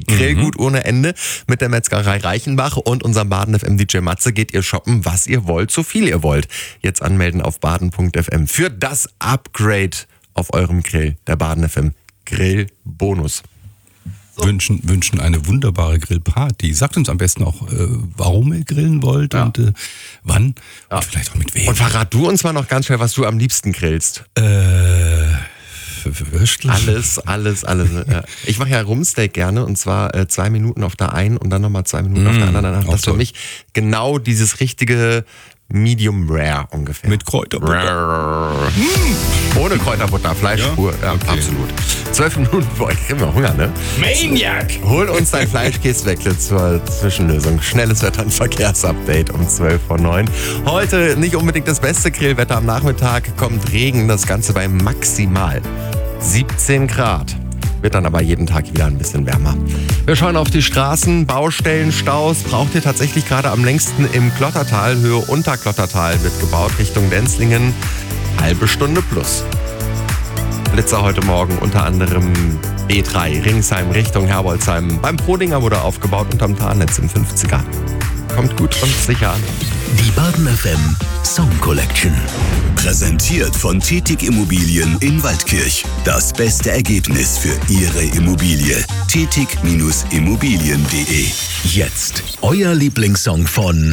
Grillgut ohne Ende. Mit der Metzgerei Reichenbach und unserem Baden FM DJ Matze geht ihr shoppen, was ihr wollt, so viel ihr wollt. Jetzt anmelden auf baden.fm für das Upgrade auf eurem Grill. Der Baden FM Grillbonus. Wünschen eine wunderbare Grillparty. Sagt uns am besten auch, warum ihr grillen wollt und wann und vielleicht auch mit wem. Und verrat du uns mal noch ganz schnell, was du am liebsten grillst. Würstel. Alles. Ich mache ja Rumsteak gerne und zwar 2 Minuten auf der einen und dann nochmal 2 Minuten auf der anderen. Das ist für mich genau dieses richtige Medium Rare ungefähr. Mit Kräuterbutter. Ohne Kräuterbutter, Fleischspur, ja, okay. Absolut. 12 Minuten, boah, ich krieg mal Hunger, ne? Maniac! Hol uns dein Fleischkäse-Weckle zur Zwischenlösung. Schnelles Wetter- und Verkehrsupdate um 12:09. Heute nicht unbedingt das beste Grillwetter. Am Nachmittag kommt Regen, das Ganze bei maximal 17 Grad. Wird dann aber jeden Tag wieder ein bisschen wärmer. Wir schauen auf die Straßen, Baustellen, Staus. Braucht ihr tatsächlich gerade am längsten im Klottertal. Höhe Unterklottertal wird gebaut Richtung Denzlingen. Halbe Stunde plus. Blitzer heute Morgen unter anderem B3, Ringsheim Richtung Herbolzheim. Beim Prodinger wurde aufgebaut unterm Tarnnetz im 50er. Kommt gut und sicher an. Die Baden FM Song Collection. Präsentiert von Tetig Immobilien in Waldkirch. Das beste Ergebnis für Ihre Immobilie. tetig-immobilien.de. Jetzt euer Lieblingssong von